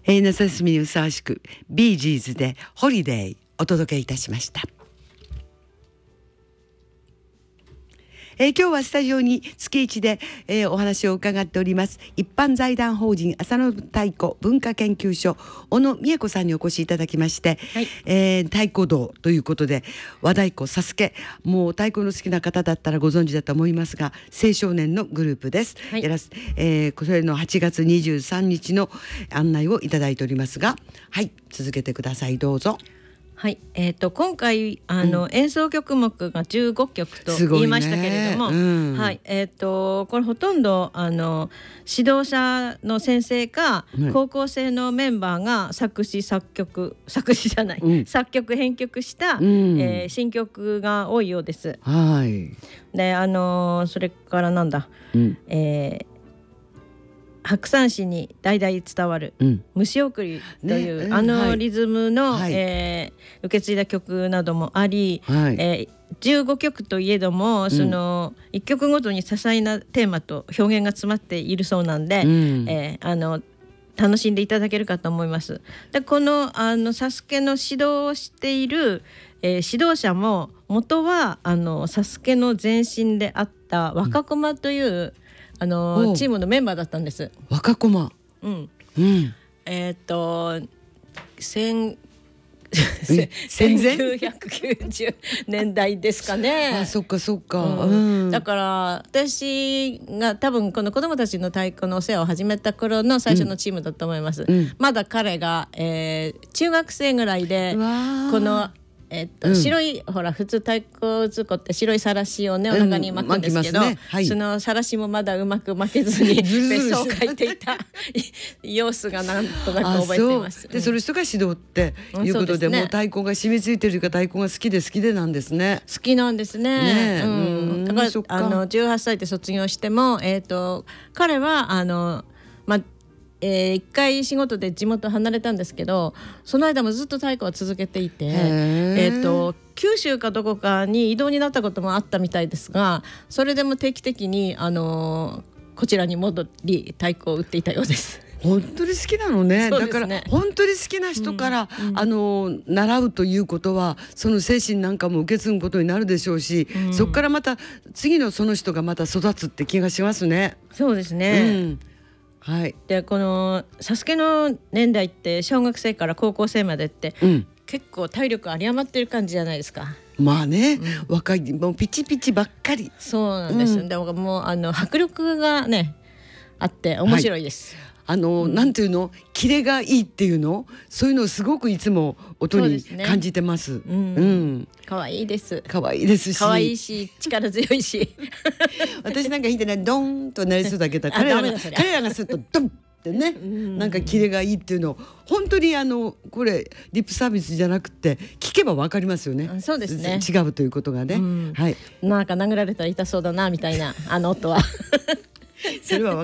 夏休みにふさわしくビージーズでホリデーお届けいたしました。今日はスタジオに月一で、お話を伺っております一般財団法人浅野太鼓文化研究所小野美恵子さんにお越しいただきまして、はい、太鼓道ということで和太鼓サスケ、もう太鼓の好きな方だったらご存知だと思いますが、青少年のグループです、はい、それの8月23日の案内をいただいておりますが、はい、続けてください、どうぞ。 はい、今回演奏曲目が15曲と言いましたけれども、はい、これほとんど指導者の先生か、高校生のメンバーが作詞編曲した、新曲が多いようです。 はい。 でそれからなんだ、白山市に代々伝わる虫送りという、リズムの、受け継いだ曲などもあり、15曲といえどもその1曲ごとに多彩なテーマと表現が詰まっているそうなんで、楽しんでいただけるかと思います。でこのサスケの指導をしている、指導者も元はサスケの前身であった若駒という、チームのメンバーだったんです。 若駒、 1990年代ですかね。 そっかそっか、 だから私が多分この子どもたちの太鼓のお世話を始めた頃の最初のチームだと思います。まだ彼が、中学生ぐらいでこの白いほら普通太鼓ずこって白いさらしをねお腹に巻くんですけど、そのさらしもまだうまく巻けずに別荘を書いていた様子がなんとなく覚えています。 でその人が指導っていうことで、もう太鼓が染みついてるか太鼓が好きでなんですね。 好きなんですね。だから18歳で卒業しても、彼は一回仕事で地元離れたんですけど、その間もずっと太鼓は続けていて、九州かどこかに移動になったこともあったみたいですが、それでも定期的にこちらに戻り太鼓を打っていたようです。 本当に好きなのね。だから本当に好きな人から、習うということはその精神なんかも受け継ぐことになるでしょうし、そこからまた次のその人がまた育つって気がしますね。 そうですね。 はい、 でこのサスケの年代って小学生から高校生までって、結構体力有り余ってる感じじゃないですか。 まあね、若いもうピチピチばっかり。 そうなんです、でももう迫力がねあって面白いです。 なんていうの、キレがいいっていうの、そういうのをすごくいつも音に感じてます。 可愛いです。 可愛いですし、 可愛いし力強いし私なんか弾いてねドンとなりそうだけど彼らがするとドンってね、なんかキレがいいっていうのを本当にこれリップサービスじゃなくて聞けばわかりますよね。 そうですね、 違うということがね。はい、 なんか殴られたら痛そうだなみたいな音はそれは